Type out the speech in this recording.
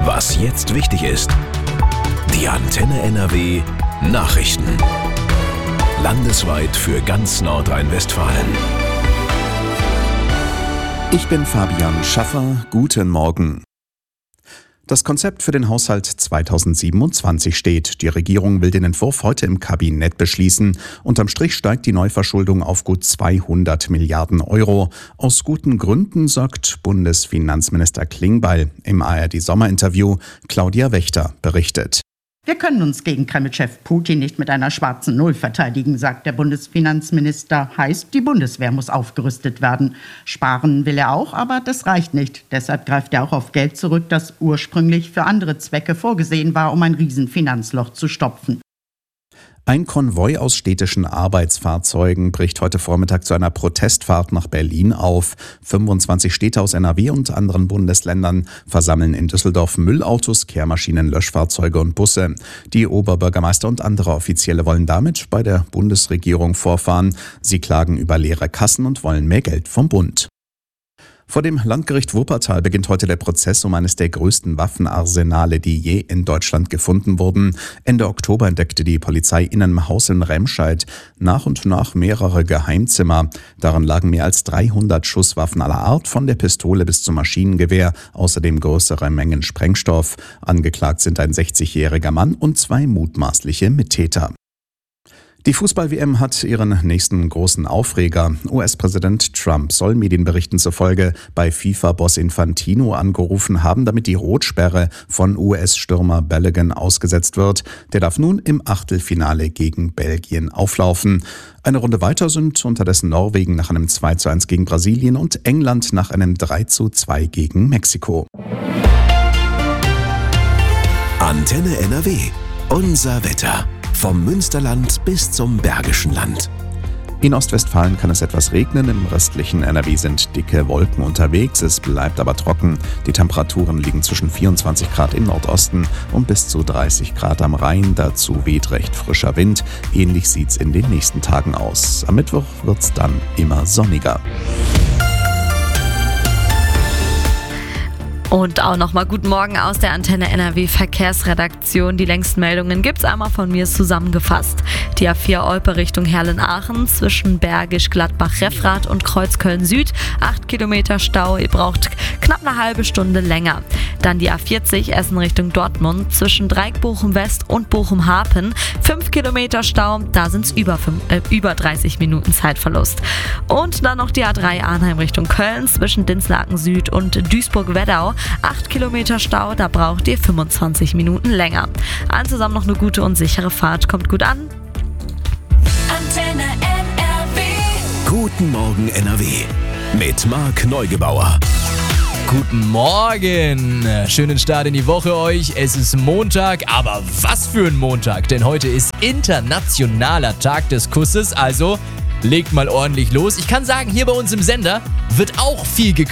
Was jetzt wichtig ist. Die Antenne NRW Nachrichten. Landesweit für ganz Nordrhein-Westfalen. Ich bin Fabian Schaffer. Guten Morgen. Das Konzept für den Haushalt 2027 steht. Die Regierung will den Entwurf heute im Kabinett beschließen. Unterm Strich steigt die Neuverschuldung auf gut 200 Milliarden Euro. Aus guten Gründen, sagt Bundesfinanzminister Klingbeil im ARD-Sommerinterview. Claudia Wächter berichtet. Wir können uns gegen Kreml-Chef Putin nicht mit einer schwarzen Null verteidigen, sagt der Bundesfinanzminister. Heißt, die Bundeswehr muss aufgerüstet werden. Sparen will er auch, aber das reicht nicht. Deshalb greift er auch auf Geld zurück, das ursprünglich für andere Zwecke vorgesehen war, um ein Riesenfinanzloch zu stopfen. Ein Konvoi aus städtischen Arbeitsfahrzeugen bricht heute Vormittag zu einer Protestfahrt nach Berlin auf. 25 Städte aus NRW und anderen Bundesländern versammeln in Düsseldorf Müllautos, Kehrmaschinen, Löschfahrzeuge und Busse. Die Oberbürgermeister und andere Offizielle wollen damit bei der Bundesregierung vorfahren. Sie klagen über leere Kassen und wollen mehr Geld vom Bund. Vor dem Landgericht Wuppertal beginnt heute der Prozess um eines der größten Waffenarsenale, die je in Deutschland gefunden wurden. Ende Oktober entdeckte die Polizei in einem Haus in Remscheid nach und nach mehrere Geheimzimmer. Darin lagen mehr als 300 Schusswaffen aller Art, von der Pistole bis zum Maschinengewehr, außerdem größere Mengen Sprengstoff. Angeklagt sind ein 60-jähriger Mann und 2 mutmaßliche Mittäter. Die Fußball-WM hat ihren nächsten großen Aufreger. US-Präsident Trump soll Medienberichten zufolge bei FIFA-Boss Infantino angerufen haben, damit die Rotsperre von US-Stürmer Balogun ausgesetzt wird. Der darf nun im Achtelfinale gegen Belgien auflaufen. Eine Runde weiter sind unterdessen Norwegen nach einem 2:1 gegen Brasilien und England nach einem 3:2 gegen Mexiko. Antenne NRW. Unser Wetter. Vom Münsterland bis zum Bergischen Land. In Ostwestfalen kann es etwas regnen, im restlichen NRW sind dicke Wolken unterwegs, es bleibt aber trocken. Die Temperaturen liegen zwischen 24 Grad im Nordosten und bis zu 30 Grad am Rhein, dazu weht recht frischer Wind. Ähnlich sieht's in den nächsten Tagen aus. Am Mittwoch wird's dann immer sonniger. Und auch nochmal guten Morgen aus der Antenne NRW Verkehrsredaktion. Die längsten Meldungen gibt's einmal von mir zusammengefasst. Die A4 Olpe Richtung Herlen-Aachen zwischen Bergisch Gladbach-Refrath und Kreuzköln Süd. 8 Kilometer Stau, ihr braucht knapp eine halbe Stunde länger. Dann die A40 Essen Richtung Dortmund zwischen Dreieck Bochum-West und Bochum-Hapen. 5 Kilometer Stau, da sind's über 30 Minuten Zeitverlust. Und dann noch die A3 Arnheim Richtung Köln zwischen Dinslaken Süd und Duisburg-Wedau. 8 Kilometer Stau, da braucht ihr 25 Minuten länger. Allen zusammen noch eine gute und sichere Fahrt. Kommt gut an. Antenne NRW. Guten Morgen NRW. Mit Marc Neugebauer. Guten Morgen, schönen Start in die Woche euch. Es ist Montag, aber was für ein Montag, denn heute ist internationaler Tag des Kusses, also legt mal ordentlich los. Ich kann sagen, hier bei uns im Sender wird auch viel geküsst.